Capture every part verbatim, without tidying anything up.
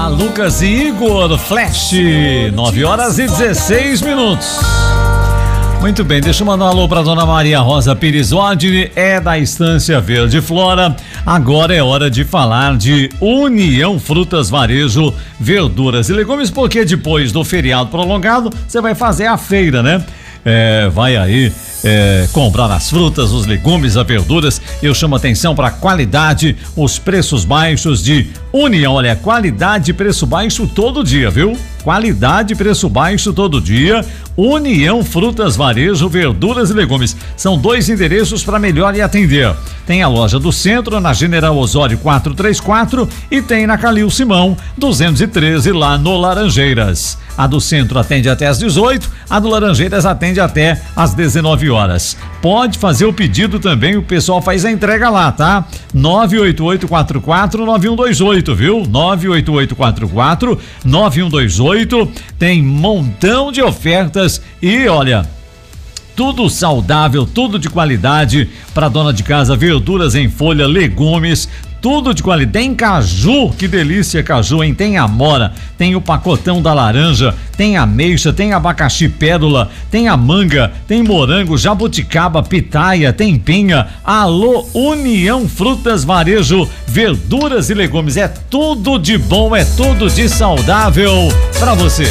Lucas e Igor, Flash, nove horas e dezesseis minutos. Muito bem, deixa eu mandar um alô pra dona Maria Rosa Pires Odine, é da Estância Verde Flora. Agora é hora de falar de União Frutas Varejo, Verduras e Legumes, porque depois do feriado prolongado, você vai fazer a feira, né? É, vai aí é, comprar as frutas, os legumes, as verduras. Eu chamo atenção para a qualidade, os preços baixos de União. Olha, qualidade e preço baixo todo dia, viu? Qualidade e preço baixo todo dia. União Frutas Varejo, Verduras e Legumes. São dois endereços para melhor lhe atender. Tem a loja do centro, na General Osório quatrocentos e trinta e quatro, e tem na Calil Simão duzentos e treze, lá no Laranjeiras. A do centro atende até às dezoito, a do Laranjeiras atende até às dezenove horas. Pode fazer o pedido também, o pessoal faz a entrega lá, tá? nove oito oito quatro quatro nove um dois oito, viu? nove oito oito quatro quatro nove um dois oito. Tem montão de ofertas e olha, tudo saudável, tudo de qualidade para dona de casa, verduras em folha, legumes, tudo de qualidade. Tem caju, que delícia caju, hein? Tem amora, tem o pacotão da laranja, tem ameixa, tem abacaxi pérola, tem a manga, tem morango, jabuticaba, pitaia, tem pinha. Alô, União Frutas Varejo, Verduras e Legumes, é tudo de bom, é tudo de saudável para você.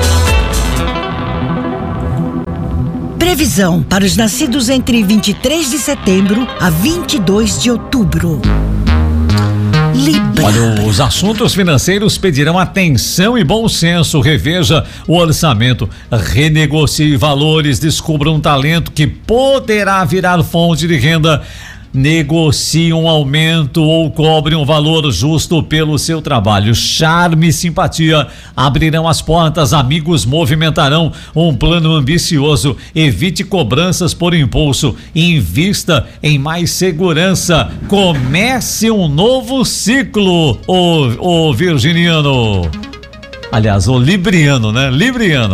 Previsão para os nascidos entre vinte e três de setembro a vinte e dois de outubro. Libra. Olha, os assuntos financeiros pedirão atenção e bom senso. Reveja o orçamento, renegocie valores, descubra um talento que poderá virar fonte de renda. Negocie um aumento ou cobre um valor justo pelo seu trabalho. Charme e simpatia abrirão as portas. Amigos movimentarão um plano ambicioso. Evite cobranças por impulso. Invista em mais segurança. Comece um novo ciclo, ô, ô virginiano. Aliás, o libriano, né? Libriano.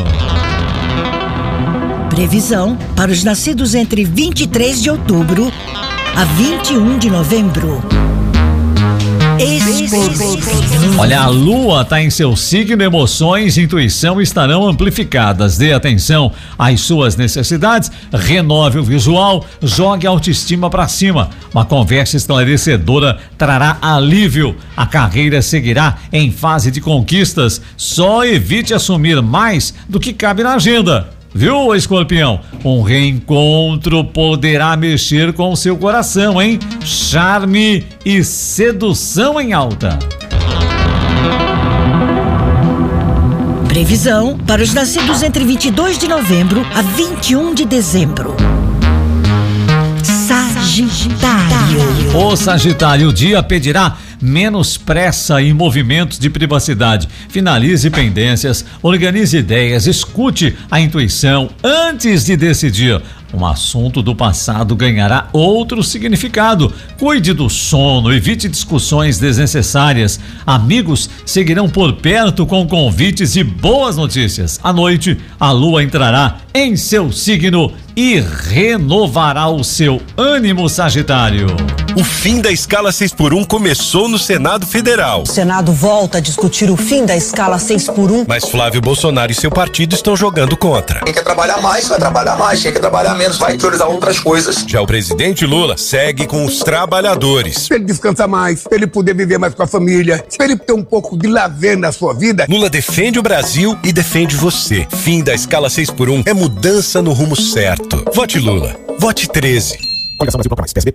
Previsão para os nascidos entre vinte e três de outubro a vinte e um de novembro. Escorpião. Olha, a lua está em seu signo, emoções e intuição estarão amplificadas. Dê atenção às suas necessidades, renove o visual, jogue a autoestima para cima. Uma conversa esclarecedora trará alívio. A carreira seguirá em fase de conquistas. Só evite assumir mais do que cabe na agenda. Viu, Escorpião? Um reencontro poderá mexer com o seu coração, hein? Charme e sedução em alta. Previsão para os nascidos entre vinte e dois de novembro a vinte e um de dezembro. Sagitário. O Sagitário, o dia pedirá menos pressa e movimentos de privacidade. Finalize pendências, organize ideias, escute a intuição antes de decidir. Um assunto do passado ganhará outro significado. Cuide do sono, evite discussões desnecessárias. Amigos seguirão por perto com convites e boas notícias. À noite, a lua entrará em seu signo e renovará o seu ânimo, Sagitário. O fim da escala seis por um começou no Senado Federal. O Senado volta a discutir o fim da escala seis por um. Mas Flávio Bolsonaro e seu partido estão jogando contra. Quem quer trabalhar mais, vai trabalhar mais. Quem quer trabalhar menos, vai priorizar outras coisas. Já o presidente Lula segue com os trabalhadores. Pra ele descansar mais, pra ele poder viver mais com a família, pra ele ter um pouco de lazer na sua vida. Lula defende o Brasil e defende você. Fim da escala seis por um é mudança no rumo certo. Vote Lula. Vote treze. Coligação Brasil Popular, P S B,